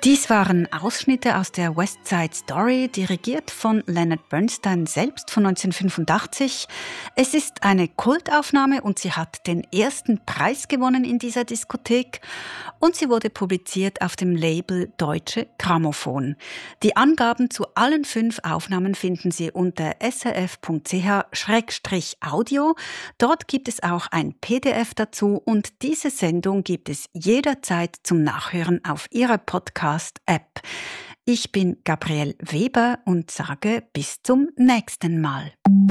Dies waren Ausschnitte aus der West Side Story, dirigiert von Leonard Bernstein selbst von 1985. Es ist eine Kultaufnahme und sie hat den ersten Preis gewonnen in dieser Diskothek und sie wurde publiziert auf dem Label Deutsche Grammophon. Die Angaben zu allen 5 Aufnahmen finden Sie unter srf.ch/audio. Dort gibt es auch ein PDF dazu und diese Sendung gibt es jederzeit zum Nachhören auf Ihrer Podcast-App. Ich bin Gabrielle Weber und sage bis zum nächsten Mal.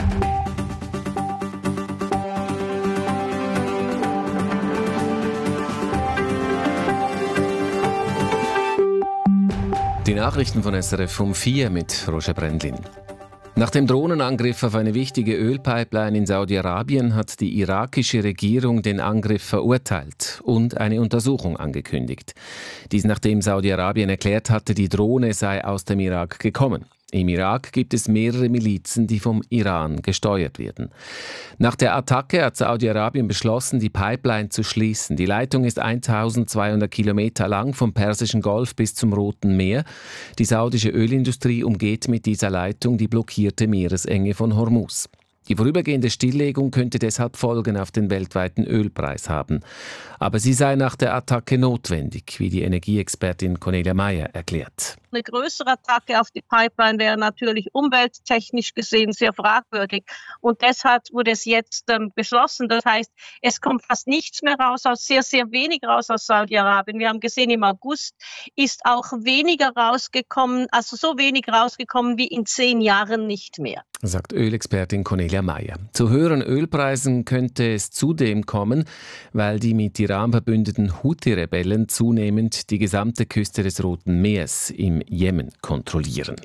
Die Nachrichten von SRF um 4 mit Roger Brendlin. Nach dem Drohnenangriff auf eine wichtige Ölpipeline in Saudi-Arabien hat die irakische Regierung den Angriff verurteilt und eine Untersuchung angekündigt. Dies nachdem Saudi-Arabien erklärt hatte, die Drohne sei aus dem Irak gekommen. Im Irak gibt es mehrere Milizen, die vom Iran gesteuert werden. Nach der Attacke hat Saudi-Arabien beschlossen, die Pipeline zu schließen. Die Leitung ist 1200 Kilometer lang vom Persischen Golf bis zum Roten Meer. Die saudische Ölindustrie umgeht mit dieser Leitung die blockierte Meeresenge von Hormuz. Die vorübergehende Stilllegung könnte deshalb Folgen auf den weltweiten Ölpreis haben. Aber sie sei nach der Attacke notwendig, wie die Energieexpertin Cornelia Meyer erklärt. Eine größere Attacke auf die Pipeline wäre natürlich umwelttechnisch gesehen sehr fragwürdig. Und deshalb wurde es jetzt beschlossen. Das heißt, es kommt fast nichts mehr raus, sehr, sehr wenig raus aus Saudi-Arabien. Wir haben gesehen, im August ist auch weniger rausgekommen, also so wenig rausgekommen wie in 10 Jahren nicht mehr. Sagt Ölexpertin Cornelia Meyer. Zu höheren Ölpreisen könnte es zudem kommen, weil die mit Iran verbündeten Houthi-Rebellen zunehmend die gesamte Küste des Roten Meers im Jemen kontrollieren.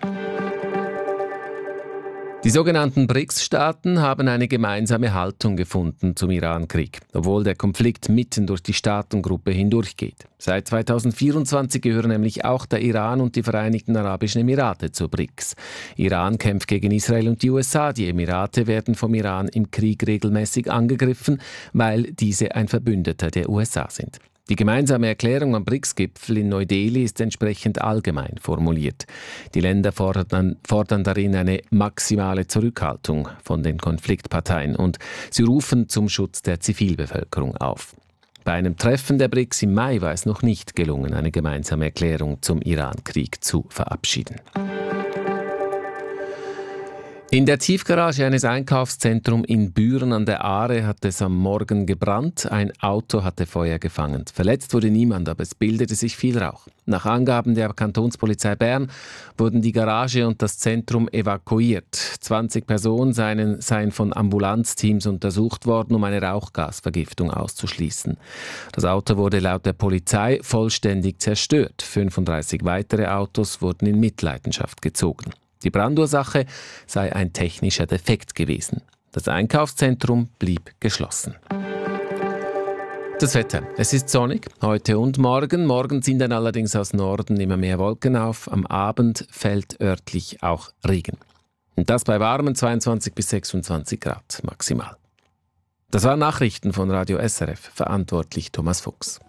Die sogenannten BRICS-Staaten haben eine gemeinsame Haltung gefunden zum Iran-Krieg, obwohl der Konflikt mitten durch die Staatengruppe hindurchgeht. Seit 2024 gehören nämlich auch der Iran und die Vereinigten Arabischen Emirate zu BRICS. Iran kämpft gegen Israel und die USA. Die Emirate werden vom Iran im Krieg regelmäßig angegriffen, weil diese ein Verbündeter der USA sind. Die gemeinsame Erklärung am BRICS-Gipfel in Neu-Delhi ist entsprechend allgemein formuliert. Die Länder fordern darin eine maximale Zurückhaltung von den Konfliktparteien und sie rufen zum Schutz der Zivilbevölkerung auf. Bei einem Treffen der BRICS im Mai war es noch nicht gelungen, eine gemeinsame Erklärung zum Iran-Krieg zu verabschieden. In der Tiefgarage eines Einkaufszentrums in Büren an der Aare hat es am Morgen gebrannt. Ein Auto hatte Feuer gefangen. Verletzt wurde niemand, aber es bildete sich viel Rauch. Nach Angaben der Kantonspolizei Bern wurden die Garage und das Zentrum evakuiert. 20 Personen seien von Ambulanzteams untersucht worden, um eine Rauchgasvergiftung auszuschließen. Das Auto wurde laut der Polizei vollständig zerstört. 35 weitere Autos wurden in Mitleidenschaft gezogen. Die Brandursache sei ein technischer Defekt gewesen. Das Einkaufszentrum blieb geschlossen. Das Wetter. Es ist sonnig, heute und morgen. Morgen ziehen dann allerdings aus Norden immer mehr Wolken auf. Am Abend fällt örtlich auch Regen. Und das bei warmen 22 bis 26 Grad maximal. Das waren Nachrichten von Radio SRF. Verantwortlich Thomas Fuchs.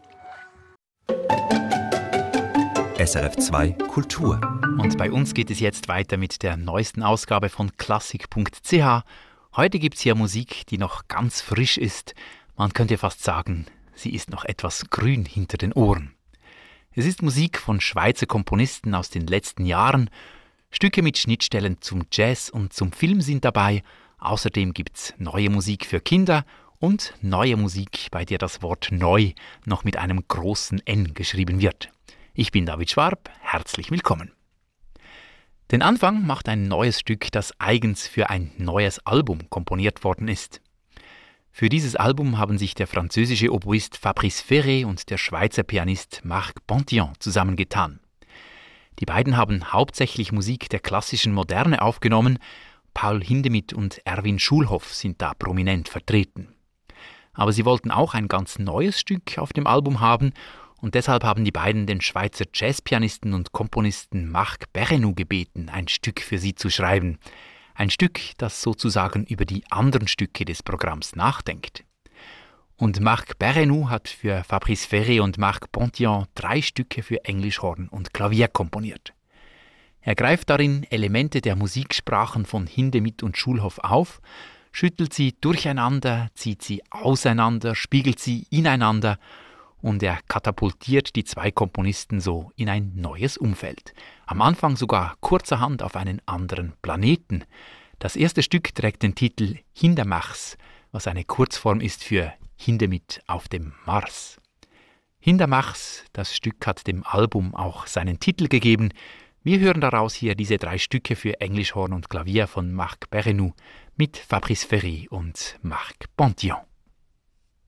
SRF 2 Kultur. Und bei uns geht es jetzt weiter mit der neuesten Ausgabe von klassik.ch. Heute gibt es hier Musik, die noch ganz frisch ist. Man könnte fast sagen, sie ist noch etwas grün hinter den Ohren. Es ist Musik von Schweizer Komponisten aus den letzten Jahren. Stücke mit Schnittstellen zum Jazz und zum Film sind dabei. Außerdem gibt es neue Musik für Kinder und neue Musik, bei der das Wort neu noch mit einem großen N geschrieben wird. Ich bin David Schwab, herzlich willkommen. Den Anfang macht ein neues Stück, das eigens für ein neues Album komponiert worden ist. Für dieses Album haben sich der französische Oboist Fabrice Ferré und der Schweizer Pianist Marc Pontillon zusammengetan. Die beiden haben hauptsächlich Musik der klassischen Moderne aufgenommen. Paul Hindemith und Erwin Schulhoff sind da prominent vertreten. Aber sie wollten auch ein ganz neues Stück auf dem Album haben. Und deshalb haben die beiden den Schweizer Jazzpianisten und Komponisten Marc Berrenou gebeten, ein Stück für sie zu schreiben. Ein Stück, das sozusagen über die anderen Stücke des Programms nachdenkt. Und Marc Perrenou hat für Fabrice Ferré und Marc Pontillon 3 Stücke für Englischhorn und Klavier komponiert. Er greift darin Elemente der Musiksprachen von Hindemith und Schulhoff auf, schüttelt sie durcheinander, zieht sie auseinander, spiegelt sie ineinander und er katapultiert die 2 Komponisten so in ein neues Umfeld. Am Anfang sogar kurzerhand auf einen anderen Planeten. Das erste Stück trägt den Titel Hindermachs, was eine Kurzform ist für Hindemith auf dem Mars. Hindermachs, das Stück hat dem Album auch seinen Titel gegeben. Wir hören daraus hier diese 3 Stücke für Englischhorn und Klavier von Marc Perrenou mit Fabrice Ferré und Marc Pontillon.